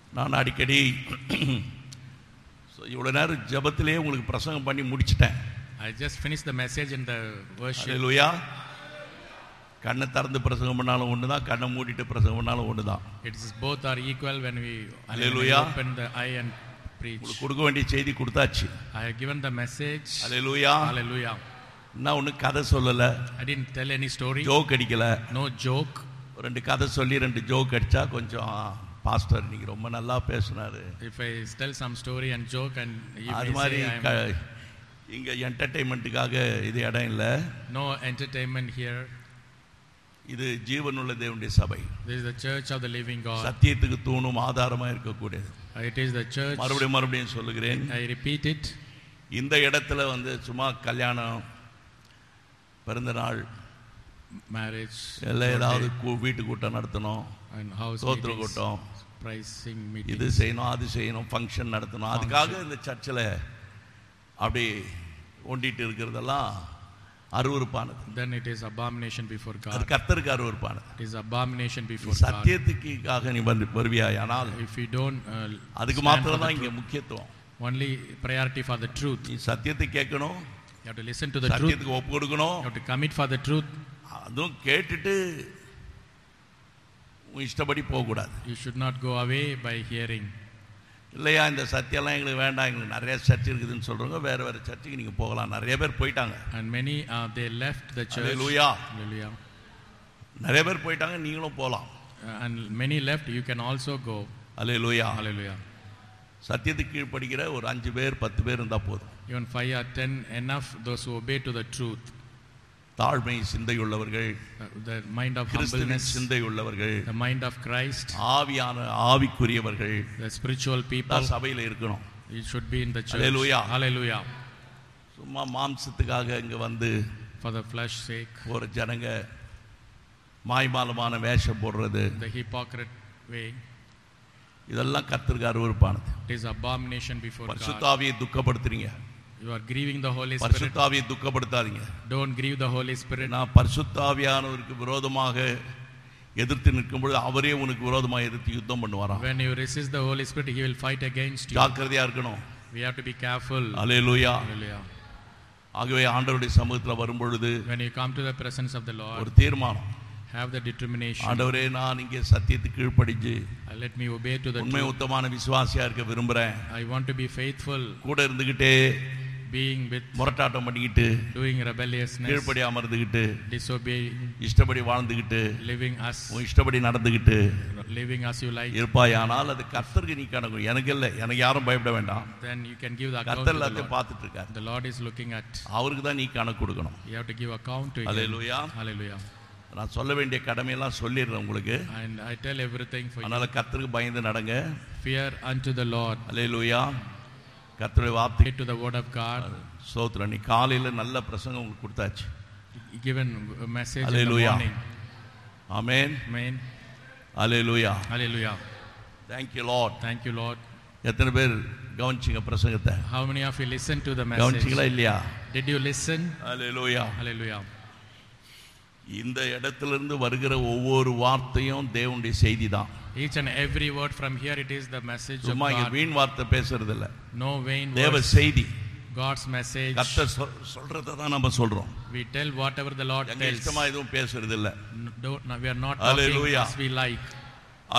நான் அடிக்கடி இவ்வளோ நேரம் ஜெபத்திலே உங்களுக்கு பிரசங்கம் பண்ணி முடிச்சிட்டேன். I just finished the message in the worship. ஹல்லேலூயா. கண்ணை திறந்து பிரசங்கம் பண்ணாலும் ஒன்று தான், கண்ணை மூடிட்டு பிரசங்கம் பண்ணாலும் ஒன்று தான். It is both are equal when we open the eye and preach. உங்களுக்கு கொடுக்க வேண்டிய செய்தி கொடுத்தாச்சு. I have given the message. Hallelujah. Hallelujah. நான் ஒன்றும் கதை சொல்லலை. I didn't tell any story. Joke அடிக்கல. No joke. 2 கதை சொல்லி 2 ஜோக் அடித்தா கொஞ்சம் பாஸ்டர் நீங்கள் ரொம்ப நல்லா பேசுனாரு. If I tell some story and joke and you அது மாதிரி இங்கே என்டர்டெயின்மெண்ட்டுக்காக இது இடம் இல்லை. No entertainment here. இது ஜீவனுள்ள தேவனுடைய சபை. This is the church of the living God. சத்தியத்துக்கு தூணும் ஆதாரமாக இருக்கக்கூடியது. It is the church. மறுபடியும் சொல்லுகிறேன். I repeat it. இந்த இடத்துல சும்மா கல்யாணம், பிறந்த நாள், marriage, எல்லாம் ஏதாவது வீட்டு கூட்டம் நடத்தணும், and house சோத்திர கூட்டம், pricing meeting, இது செய்யணும் அது செய்யணும், ஃபங்க்ஷன் நடத்தணும், அதுக்காக இந்த சர்ச்சில் அப்படி ஒண்டிட்டு இருக்கிறதெல்லாம் அருவருப்பானது. Then it is abomination before God. அது கர்த்தருக்கு அருவருப்பானது. It is abomination before God. சத்தியத்துக்காக நீ வருவியாயானால் if you don't அதுக்கு மாத்திரம் தான் இங்கே முக்கியத்துவம். only priority for the truth. நீ சத்தியத்தை கேட்கணும், you have to listen to the truth, சத்தியத்துக்கு ஒப்பு கொடுக்கணும், you have to commit for the truth. அதுவும் கேட்டுட்டு இஷ்டப்படி போகக்கூடாது. You should not go away by hearing. இல்லையா இந்த சத்தியெல்லாம் எங்களுக்கு வேண்டாம், எங்களுக்கு நிறைய சர்ச் இருக்குதுன்னு சொல்கிறவங்க வேறு வேறு சர்ச்சுக்கு நீங்கள் போகலாம். நிறைய பேர் போயிட்டாங்க. And many they left the church. Hallelujah. Hallelujah. நிறைய பேர் போயிட்டாங்க, நீங்களும் போகலாம். And many left, you can also go. Hallelujah. Hallelujah. சத்தியத்துக்கு கீழ்ப்படிக்கிற ஒரு 5 பேர் 10 பேர் இருந்தால் போதும். Even 5 or 10 enough, those who obey to the truth. தாழ்மை சிந்தையுள்ளவர்கள், the mind of humbleness, சிந்தையுள்ளவர்கள், the mind of Christ, ஆவிக்குரியவர்கள், the spiritual people சபையில் இருக்கணும். you should be in the church. Hallelujah. Hallelujah. சும்மா மாம்சத்துக்காக இங்க வந்து for the flesh sake ஒரு ஜனங்க மாய்மாலமான வேஷம் போடுறது, the hypocrite way, இதெல்லாம் கர்த்தருக்கு அருவருப்பானது. it is abomination before God. பரிசுத்தாவியை துக்கப்படுத்துறீங்க. You are grieving the Holy Spirit. பரிசுத்தாவியை துக்கப்படுத்தாதீங்க. Don't grieve the Holy Spirit. நான் பரிசுத்தாவியானவருக்கு விரோதமாக எதிர்த்து நிற்கும்போது அவரே உனக்கு விரோதமாக எதிர்த்து யுத்தம் பண்ணுவாராம். When you resist the Holy Spirit, he will fight against you. ஜாக்கிரதையா இருக்கணும். We have to be careful. Hallelujah. Hallelujah. ஆகவே ஆண்டவருடைய சமூகத்தில் வரும்பொழுது when you come to the presence of the Lord, ஒரு தீர்மானம், have the determination. ஆண்டவரே நான் இங்கே சத்தியத்துக்கு கீழ்ப்படிஞ்சு let me obey to the உண்மை உத்தமான விசுவாசியா இருக்க விரும்புறேன். I want to be faithful. கூட இருந்துகிட்டே being with முரட்டாட்டம் பண்ணிக்கிட்டு, doing rebelliousness, கீழ்ப்படியாம இருந்துகிட்டு, disobeying, இஷ்டப்படி வாழ்ந்துகிட்டு, living us, இஷ்டப்படி நடந்துகிட்டு living as you like, இருப்பாயானால் அது கர்த்தருக்கு நீ கணக்கு. எனக்கு இல்லை, எனக்கு யாரும் பயப்பட வேண்டாம். then you can give the account கர்த்தர் to the எல்லாத்தையும் Lord. பார்த்துட்டு இருக்கார். The Lord is looking at. அவருக்கு தான் நீ கணக்கு கொடுக்கணும். You have to give account to him. Hallelujah. Hallelujah. நான் சொல்ல வேண்டிய கடமையெல்லாம் சொல்லிடுறேன் உங்களுக்கு. And I tell everything for you. அதனால கர்த்தருக்கு பயந்து நடங்க. Fear unto the Lord. ஹல்லேலூயா. கர்த்தருடைய வார்த்தை to the word of God. ஸ்தோத்திரம். நீ காலையில நல்ல பிரசங்கம் உங்களுக்கு கொடுத்தாச்சு. Given a message Hallelujah. in the morning. Amen. Amen. Hallelujah. Hallelujah. Thank you Lord. Thank you Lord. எத்தனை பேர் கவனிச்சீங்க பிரசங்கத்தை? How many of you listened to the message? கவனிச்சீங்களா இல்லையா? Did you listen? Hallelujah. Hallelujah. இந்த இடத்திலிருந்து வருகிற ஒவ்வொரு வார்த்தையும் தேவனுடைய செய்தி தான். Each and every word from here, it is the message of சும்மா God. வீண் வார்த்தை பேசுறது இல்ல. No vain தேவ words. செய்தி. God's message. கர்த்தர் சொல்றத தான் நம்ம சொல்றோம். We tell whatever the Lord எங்க tells. இஷ்டமா எதுவும் பேசுறது இல்ல. We are not talking Hallelujah. as we like.